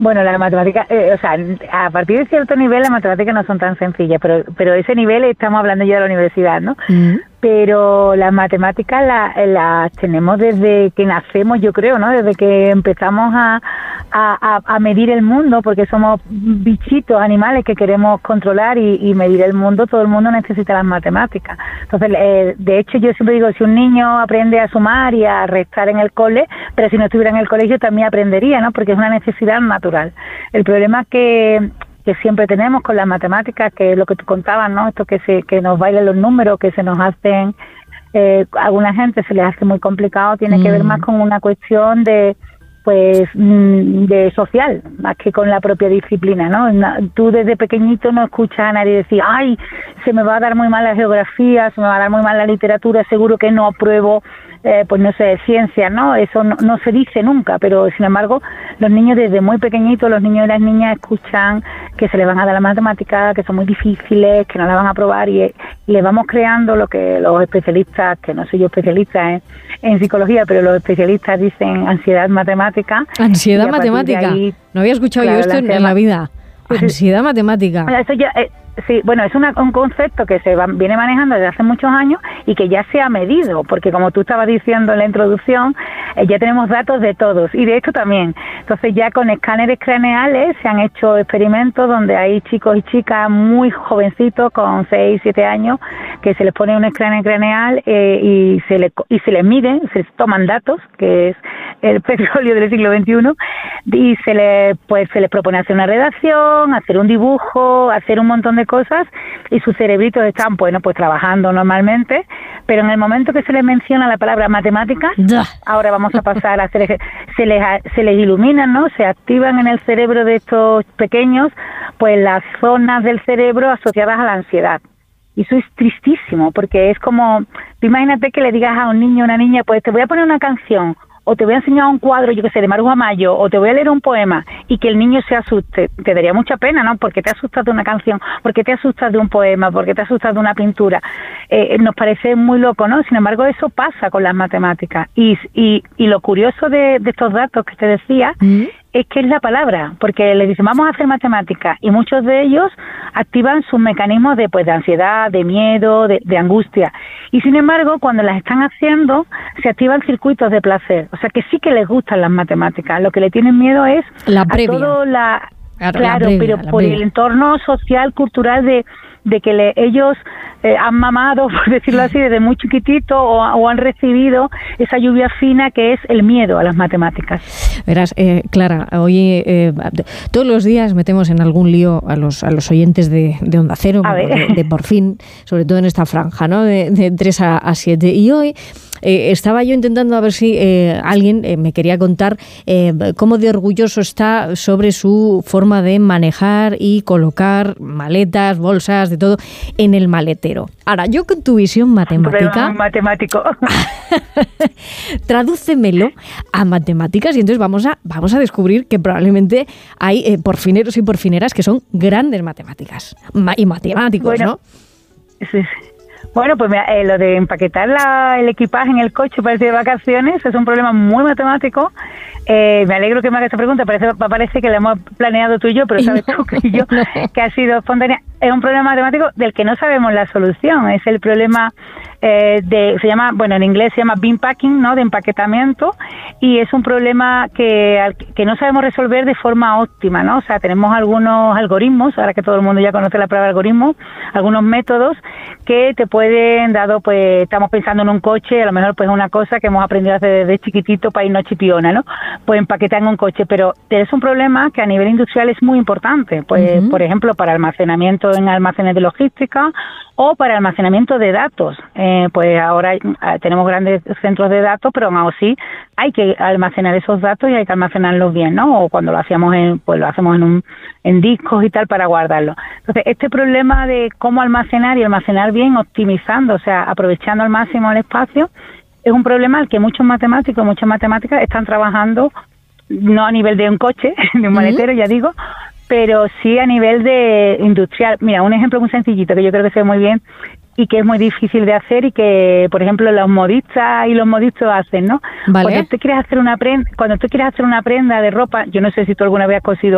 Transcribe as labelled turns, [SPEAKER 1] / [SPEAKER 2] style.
[SPEAKER 1] Bueno, las matemáticas, o sea, a partir de cierto nivel las matemáticas no son tan sencillas, pero ese nivel estamos hablando ya de la universidad, ¿no? Pero las matemáticas las tenemos desde que nacemos, yo creo, ¿no? Desde que empezamos a medir el mundo, porque somos bichitos, animales que queremos controlar y medir el mundo. Todo el mundo necesita las matemáticas. Entonces, de hecho, yo siempre digo, si un niño aprende a sumar y a restar en el cole, pero si no estuviera en el colegio también aprendería, ¿no? Porque es una necesidad natural. El problema que siempre tenemos con las matemáticas, que es lo que tú contabas, ¿no? Esto que nos bailan los números, que se nos hacen, a alguna gente se les hace muy complicado, tiene que ver más con una cuestión de social, más que con la propia disciplina, ¿no? Tú desde pequeñito no escuchas a nadie decir, ay, se me va a dar muy mal la geografía, se me va a dar muy mal la literatura, seguro que no apruebo, pues no sé, ciencia, ¿no? Eso no se dice nunca, pero sin embargo, los niños desde muy pequeñitos, los niños y las niñas escuchan que se les van a dar las matemáticas, que son muy difíciles, que no las van a aprobar y le vamos creando lo que los especialistas, que no soy yo especialista en psicología, pero los especialistas dicen ansiedad matemática.
[SPEAKER 2] Ansiedad matemática. Ahí, no había escuchado yo esto en la vida. Ansiedad matemática.
[SPEAKER 1] Eso ya, sí, bueno, es un concepto que viene manejando desde hace muchos años y que ya se ha medido, porque como tú estabas diciendo en la introducción, ya tenemos datos de todos y de esto también. Entonces ya con escáneres craneales se han hecho experimentos donde hay chicos y chicas muy jovencitos con 6, 7 años que se les pone un escáner craneal y se les miden, se les toman datos, que es el petróleo del siglo XXI, y se les propone hacer una redacción, hacer un dibujo, hacer un montón de cosas, y sus cerebritos están, pues trabajando normalmente, pero en el momento que se les menciona la palabra matemáticas, ahora vamos a pasar a hacer, se les iluminan, ¿no? Se activan en el cerebro de estos pequeños, pues las zonas del cerebro asociadas a la ansiedad. Y eso es tristísimo, porque es como, imagínate que le digas a un niño o una niña, pues te voy a poner una canción, o te voy a enseñar un cuadro, yo que sé, de Maruja Mayo, o te voy a leer un poema, y que el niño se asuste. Te daría mucha pena, ¿no? ¿Por qué te asustas de una canción? ¿Por qué te asustas de un poema? ¿Por qué te asustas de una pintura? Nos parece muy loco, ¿no? Sin embargo, eso pasa con las matemáticas. Y lo curioso de estos datos que te decía es que es la palabra, porque les dicen, vamos a hacer matemáticas, y muchos de ellos activan sus mecanismos de ansiedad, de miedo, de angustia. Y sin embargo, cuando las están haciendo, se activan circuitos de placer. O sea, que sí que les gustan las matemáticas. Lo que le tienen miedo es
[SPEAKER 2] la previa.
[SPEAKER 1] A todo
[SPEAKER 2] Claro,
[SPEAKER 1] pero por el entorno social, cultural de que ellos han mamado, por decirlo así, desde muy chiquitito o han recibido esa lluvia fina que es el miedo a las matemáticas.
[SPEAKER 2] Verás, Clara, hoy todos los días metemos en algún lío a los oyentes de Onda Cero, de Por Fin, sobre todo en esta franja, ¿no? De 3 a 7. Y hoy estaba yo intentando a ver si alguien me quería contar cómo de orgulloso está sobre su forma de manejar y colocar maletas, bolsas, de todo en el maletero. Ahora, yo con tu visión matemática...
[SPEAKER 1] matemático.
[SPEAKER 2] Tradúcemelo a matemáticas y entonces vamos a descubrir que probablemente hay porfineros y porfineras que son grandes matemáticas y matemáticos,
[SPEAKER 1] bueno,
[SPEAKER 2] ¿no?
[SPEAKER 1] Sí. Bueno, pues mira, lo de empaquetar el equipaje en el coche para irse de vacaciones es un problema muy matemático. Me alegro que me hagas esta pregunta, parece que la hemos planeado tú y yo, pero sabes tú que yo, que ha sido espontánea. Es un problema matemático del que no sabemos la solución. Es el problema se llama, bueno, en inglés se llama bean packing, ¿no? De empaquetamiento, y es un problema que no sabemos resolver de forma óptima, ¿no? O sea, tenemos algunos algoritmos, ahora que todo el mundo ya conoce la palabra algoritmo, algunos métodos que te pueden, dado pues estamos pensando en un coche, a lo mejor pues una cosa que hemos aprendido desde chiquitito para irnos chipiona, ¿no? Pues empaquetar en un coche, pero es un problema que a nivel industrial es muy importante, pues por ejemplo para almacenamiento en almacenes de logística o para almacenamiento de datos. Pues ahora tenemos grandes centros de datos, pero aún así hay que almacenar esos datos y hay que almacenarlos bien, ¿no? O cuando lo hacemos lo hacemos en discos y tal para guardarlos. Entonces, este problema de cómo almacenar y almacenar bien, optimizando, o sea, aprovechando al máximo el espacio, es un problema al que muchas matemáticas están trabajando, no a nivel de un coche, de un maletero, ya digo, pero sí a nivel de industrial. Mira, un ejemplo muy sencillito que yo creo que se ve muy bien y que es muy difícil de hacer y que, por ejemplo, los modistas y los modistos hacen, ¿no?
[SPEAKER 2] Vale.
[SPEAKER 1] Cuando tú quieres hacer una prenda de ropa, yo no sé si tú alguna vez has cosido